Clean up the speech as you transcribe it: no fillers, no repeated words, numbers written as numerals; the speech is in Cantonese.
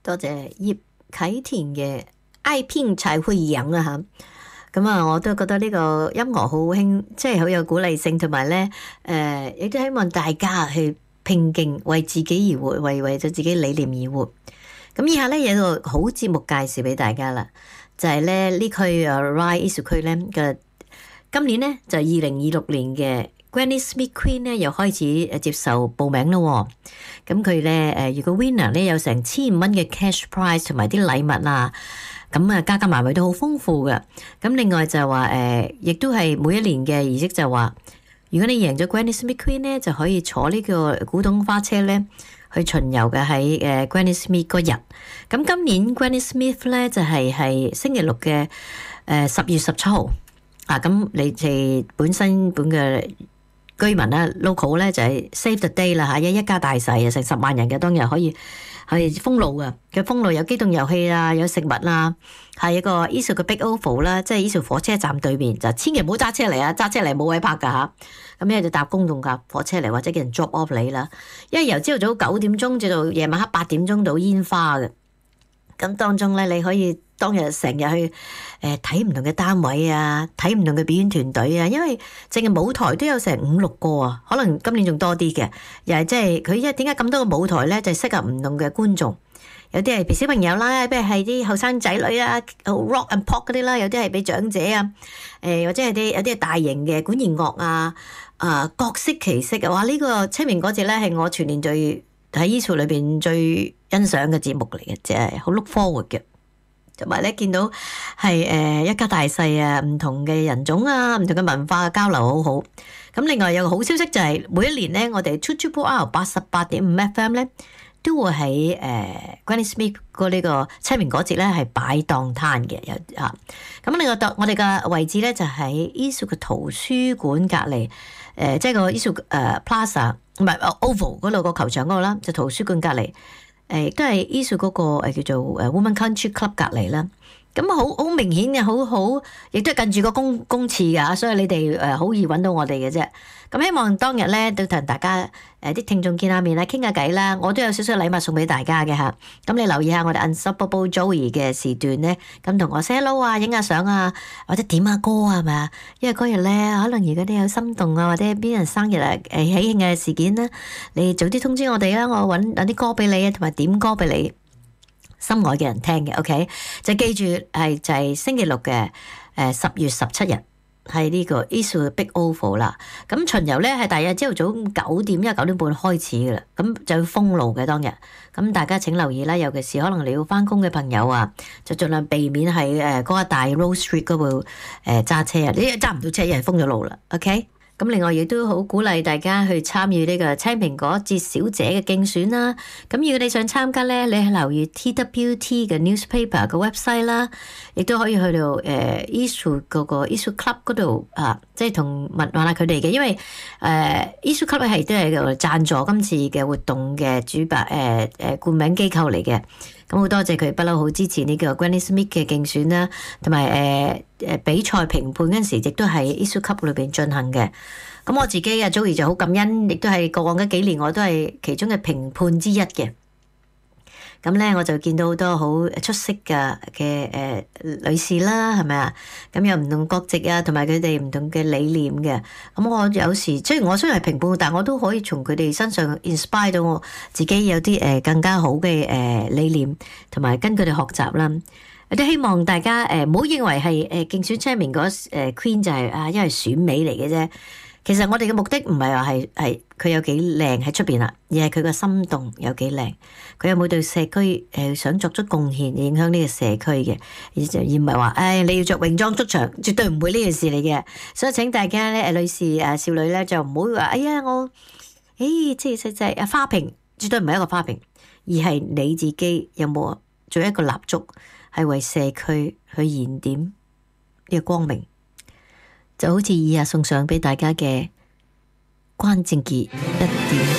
多謝葉啟田嘅愛拼才會贏啊吓，咁啊我都覺得呢個音樂好興，即係好有鼓勵性，同埋咧亦都希望大家去拼勁，為自己而活，為咗自己理念而活。咁以下咧有個好節目介紹俾大家啦，就係咧呢區Ryde 藝術區咧嘅今年咧就2026年嘅 Granny Smith Queen 咧又開始接受報名咯。咁佢咧如果 winner 咧有成1500蚊嘅 cash prize 同埋啲禮物啊，咁啊加埋都好豐富嘅。咁另外就話亦都係每一年嘅儀式就話，如果你贏咗 Granny Smith Queen 咧，就可以坐呢個古董花車咧去巡遊嘅喺Granny Smith 嗰日。咁今年 Granny Smith 咧就係星期六嘅10月17號啊。咁你哋本嘅居民咧 local 咧就係 save the day 啦嚇，一家大細啊，成10萬人嘅當日可以封路嘅。佢封路有機動遊戲啊，有食物啊，係一個 Eastwood 嘅 Big Oval 啦，即係 Eastwood 火車站對面，就千祈唔好揸車嚟啊！揸車嚟冇位泊㗎嚇。咁咧就搭公共架火車嚟，或者叫人 drop off 你啦。因為由朝早9點鐘至到夜晚黑8點鐘到煙花嘅。咁當中咧，你可以當日成日去睇唔同嘅單位啊，睇唔同嘅表演團隊啊，因為淨係舞台都有成5-6個啊，可能今年仲多啲嘅。又係即係佢因為點解咁多個舞台咧，就係適合唔同嘅觀眾。有啲係俾小朋友啦，譬如係啲後生仔女啊，rock and pop 嗰啲啦；有啲係俾長者啊，或者係有啲係大型嘅管弦樂啊，各色其色嘅。哇！呢個清明嗰節咧係我全年最喺 Eastwood 裏邊最欣賞嘅節目嚟嘅，即係好 look forward 嘅。同埋咧見到係一家大細啊，唔同嘅人種啊，唔同嘅文化嘅交流好好。咁另外有個好消息就係每一年咧，我哋 2GR 88.5 FM 咧都會喺Granny Smith 嗰呢個清明嗰節咧係擺檔攤嘅，有啊。咁另外我哋嘅位置咧就喺 Eastwood 嘅圖書館隔離，即係個 Eastwood Plaza 唔係 Oval 嗰度個球場嗰度啦，就圖書館隔離。都係 Eastwood 嗰個叫做Women Country Club 隔離啦。咁好明顯嘅，好亦都係近住個公廁㗎，所以你哋好易揾到我哋嘅啫。咁希望當日咧都同大家啲聽眾見下面啦，傾下偈啦。我都有少少禮物送俾大家嘅嚇。咁你留意下我哋 Unstoppable Joey 嘅時段咧，咁同我 say hello 啊，影下相啊，或者點下歌啊，係咪啊？因為嗰日咧，可能如果你有心動啊，或者邊人生日啊，喜慶嘅事件咧，你早啲通知我哋啦，我揾啲歌俾你啊，同埋點歌俾你心愛嘅人聽嘅。OK， 就記住就係星期六嘅10月17日。係呢個 Eastwood Big Oval 啦，咁巡遊咧係大約朝頭早9點，因為9點半開始嘅啦，咁就要封路嘅當日，咁大家請留意啦，尤其是可能你要翻工嘅朋友啊，就盡量避免喺嗰個大 Rose Street 嗰度揸車啊，你揸唔到車，因為封咗路啦。OK。咁另外亦都好鼓勵大家去參與呢個青蘋果節小姐嘅競選啦。咁如果你想參加咧，你係留意 TWT 嘅 newspaper 嘅 website 啦，亦都可以去到Eastwood 嗰個 Eastwood Club 嗰度啊，即係同問下佢哋嘅，因為Eastwood Club 係都係贊助今次嘅活動嘅主辦冠名機構嚟嘅。咁好多謝佢不嬲好支持呢個 Granny Smith 嘅競選啦，同埋比賽評判嗰陣時，亦都喺 Eastwood Club 裏邊進行嘅。咁我自己啊 Joey 就好感恩，亦都係過往嗰幾年我都係其中嘅評判之一嘅。咁咧我就見到好多好出色嘅女士啦，係咪啊？咁有唔同國籍啊，同埋佢哋唔同嘅理念嘅。咁我有時雖然係評判，但我都可以從佢哋身上 inspire 到我自己有啲更加好嘅理念，同埋跟佢哋學習啦。我都希望大家唔好認為係競選青明嗰Queen 就係因為選美嚟嘅啫。其實我哋嘅目的唔係話係佢有幾靚喺出邊啦，而係佢個心動有幾靚，佢有冇對社區想作出貢獻，影響呢個社區嘅，而唔係話你要着泳裝出場，絕對唔會呢件事嚟嘅。所以請大家咧女士少女咧就唔好話我即係花瓶，絕對唔係一個花瓶，而係你自己有冇做一個蠟燭，係為社區去燃點呢個光明。就好似以下送上俾大家嘅關正傑一點。